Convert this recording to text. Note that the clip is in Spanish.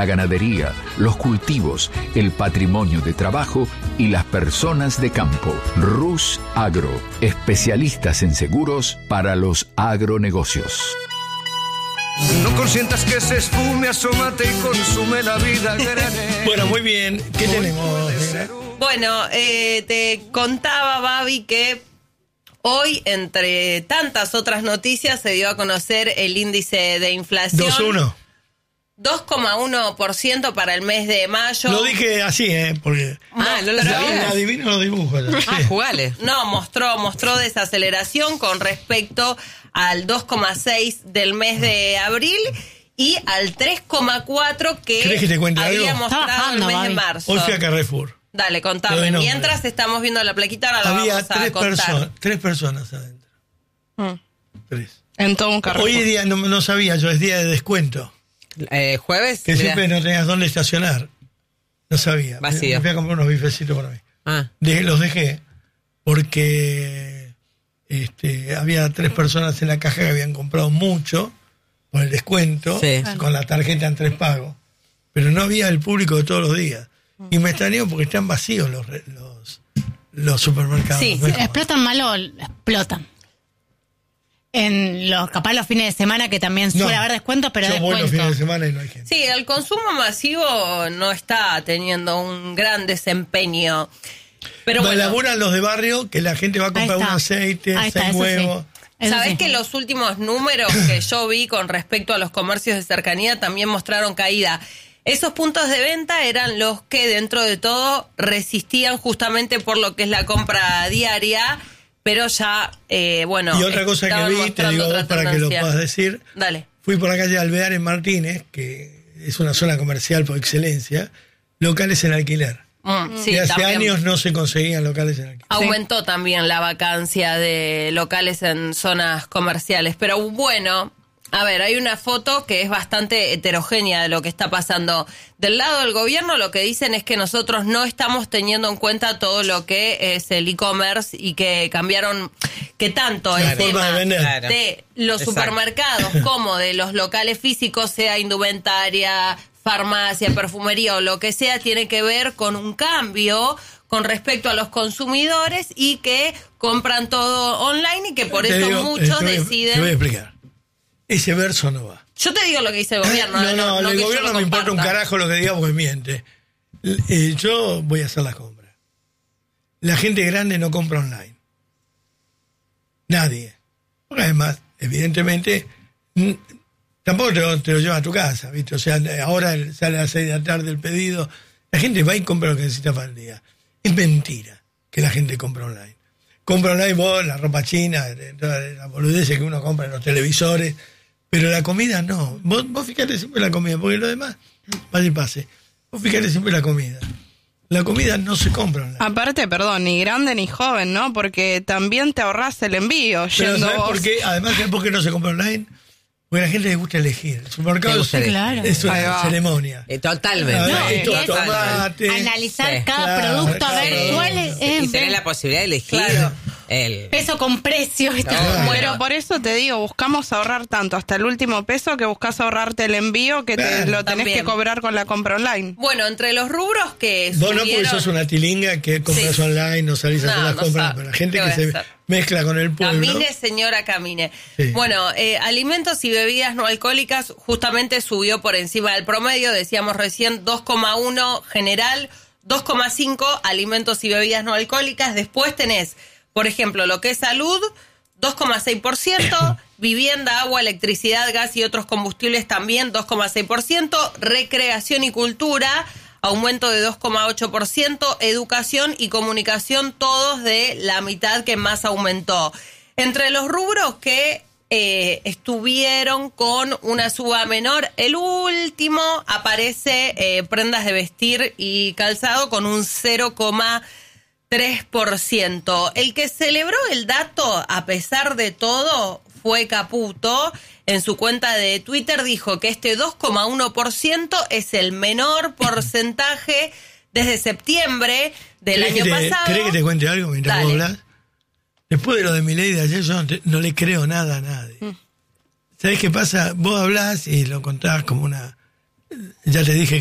La ganadería, los cultivos, el patrimonio de trabajo y las personas de campo. Rus Agro, especialistas en seguros para los agronegocios. No consientas que se esfume, asómate y consume la vida. Bueno, muy bien. ¿Qué tenemos? Bueno, te contaba, Babi, que hoy, entre tantas otras noticias, se dio a conocer el índice de inflación. 2,1. 2,1% para el mes de mayo. Lo dije así, porque... no lo sabía. Adivino los dibujos. Jugale. No, mostró desaceleración con respecto al 2,6 del mes de abril y al 3,4 ¿Querés que te cuente había algo? mostrado el mes de marzo. Hoy fui a Carrefour. Dale, contame. Mientras estamos viendo la plaquita, ahora la había vamos a contar. tres personas adentro. 3. En todo un Carrefour. Hoy día no sabía yo, es día de descuento. ¿Jueves? Que siempre no tenías dónde estacionar. No sabía. Vacío. Me fui a comprar unos bifecitos para mí. Los dejé porque había 3 personas en la caja que habían comprado mucho por el descuento, con la tarjeta en 3 pagos. Pero no había el público de todos los días. Y me extrañó porque están vacíos los supermercados. Sí, explotan mal o explotan. En capaz los fines de semana, que también suele haber descuentos, pero yo voy los fines de semana y no hay gente. Sí, el consumo masivo no está teniendo un gran desempeño. Pero bueno, laburan los de barrio, que la gente va a comprar un aceite, 6 huevos. Sí. ¿Sabés que los últimos números que yo vi con respecto a los comercios de cercanía también mostraron caída? Esos puntos de venta eran los que dentro de todo resistían justamente por lo que es la compra diaria. Pero ya, bueno... Y otra cosa que vi, te digo vos para que lo puedas decir. Dale. Fui por la calle Alvear en Martínez, que es una zona comercial por excelencia, locales en alquiler. Sí, y hace también años no se conseguían locales en alquiler. aumentó también la vacancia de locales en zonas comerciales. Pero bueno... A ver, hay una foto que es bastante heterogénea de lo que está pasando. Del lado del gobierno lo que dicen es que nosotros no estamos teniendo en cuenta todo lo que es el e-commerce y que cambiaron, que tanto el tema de los supermercados como de los locales físicos, sea indumentaria, farmacia, perfumería o lo que sea, tiene que ver con un cambio con respecto a los consumidores y que compran todo online y que por eso muchos deciden... Te voy a explicar. Ese verso no va. Yo te digo lo que dice el gobierno. No, el gobierno me importa un carajo lo que diga porque miente. Yo voy a hacer las compras. La gente grande no compra online. Nadie. Porque además, evidentemente, tampoco te lo llevas a tu casa, ¿viste? O sea, ahora sale a las 6 de la tarde el pedido. La gente va y compra lo que necesita para el día. Es mentira que la gente compra online. Compra online vos, la ropa china, toda la boludez que uno compra en los televisores. Pero la comida no. Vos fijate siempre la comida, porque lo demás, pase. Vos fijate siempre la comida. La comida no se compra online. Aparte, perdón, ni grande ni joven, ¿no? Porque también te ahorrás el envío. Pero yendo ¿sabés vos? por qué? Además, ¿sabés por qué no se compra online? Porque a la gente le gusta elegir. El supermercado es una ceremonia. Totalmente. Tomate. Analizar cada producto, a ver cuál es. Y tener la posibilidad de elegir el peso con precio. Pero por eso te digo, buscamos ahorrar tanto, hasta el último peso, que buscas ahorrarte el envío, que te lo tenés que cobrar con la compra online. Bueno, entre los rubros que vos no, porque sos una tilinga que compras online, no salís a hacer las compras, pero la gente que se mezcla con el pueblo. Camine, señora, camine. Sí. Bueno, alimentos y bebidas no alcohólicas justamente subió por encima del promedio, decíamos recién 2,1 general, 2,5 alimentos y bebidas no alcohólicas. Después tenés, por ejemplo, lo que es salud, 2,6%, vivienda, agua, electricidad, gas y otros combustibles también 2,6%, recreación y cultura, aumento de 2,8%, educación y comunicación, todos de la mitad que más aumentó. Entre los rubros que estuvieron con una suba menor, el último aparece prendas de vestir y calzado con un 0,3%. El que celebró el dato, a pesar de todo, fue Caputo. En su cuenta de Twitter dijo que este 2,1% es el menor porcentaje desde septiembre del año pasado. ¿Querés que te cuente algo mientras vos hablas? Después de lo de Milei de ayer, yo no le creo nada a nadie. ¿Sabés qué pasa? Vos hablás y lo contás como una ya te dije